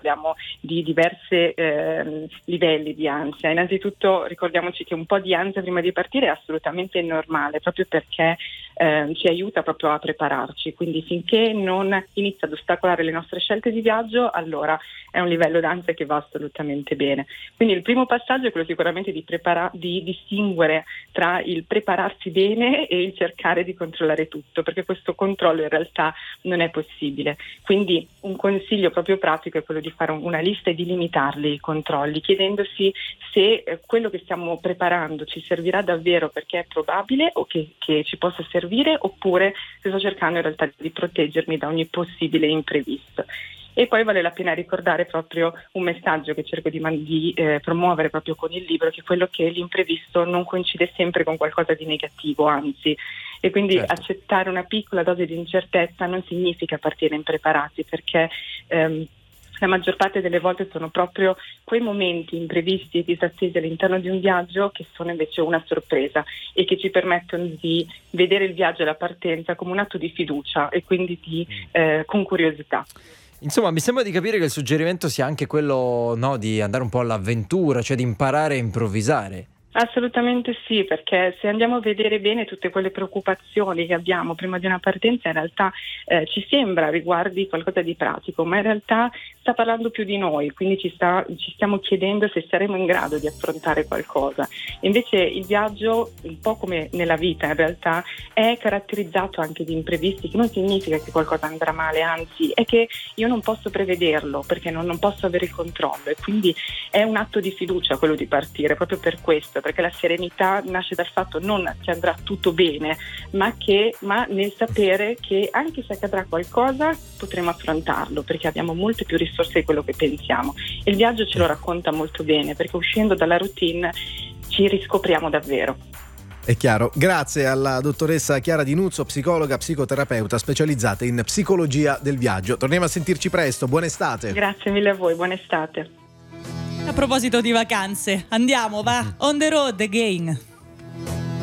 parliamo di diversi livelli di ansia. Innanzitutto ricordiamoci che un po' di ansia prima di partire è assolutamente normale, proprio perché ci aiuta proprio a prepararci, quindi finché non inizia ad ostacolare le nostre scelte di viaggio, allora è un livello d'ansia che va assolutamente bene. Quindi il primo passaggio è quello sicuramente di distinguere tra il prepararsi bene e il cercare di controllare tutto, perché questo controllo in realtà non è possibile. Quindi un consiglio proprio pratico è quello di fare una lista e di limitarli i controlli, chiedendosi se quello che stiamo preparando ci servirà davvero perché è probabile o che ci possa servire, oppure se sto cercando in realtà di proteggermi da ogni possibile imprevisto. E poi vale la pena ricordare proprio un messaggio che cerco di promuovere proprio con il libro, che è quello che l'imprevisto non coincide sempre con qualcosa di negativo, anzi. E quindi accettare una piccola dose di incertezza non significa partire impreparati, perché la maggior parte delle volte sono proprio quei momenti imprevisti e disattesi all'interno di un viaggio che sono invece una sorpresa e che ci permettono di vedere il viaggio e la partenza come un atto di fiducia e quindi con curiosità. Insomma, mi sembra di capire che il suggerimento sia anche quello, no, di andare un po' all'avventura, cioè di imparare a improvvisare. Assolutamente sì, perché se andiamo a vedere bene tutte quelle preoccupazioni che abbiamo prima di una partenza, in realtà ci sembra riguardi qualcosa di pratico, ma in realtà sta parlando più di noi, quindi ci stiamo chiedendo se saremo in grado di affrontare qualcosa. Invece il viaggio, un po' come nella vita in realtà, è caratterizzato anche di imprevisti, che non significa che qualcosa andrà male, anzi è che io non posso prevederlo perché non posso avere il controllo, e quindi è un atto di fiducia quello di partire, proprio per questo, perché la serenità nasce dal fatto non che andrà tutto bene, ma nel sapere che anche se accadrà qualcosa potremo affrontarlo, perché abbiamo molte più risorse di quello che pensiamo. E il viaggio ce lo racconta molto bene, perché uscendo dalla routine ci riscopriamo davvero. È chiaro. Grazie alla dottoressa Chiara Di Nuzzo, psicologa, psicoterapeuta specializzata in psicologia del viaggio. Torniamo a sentirci presto, buona estate. Grazie mille a voi, buona estate. A proposito di vacanze, andiamo, va, on the road again.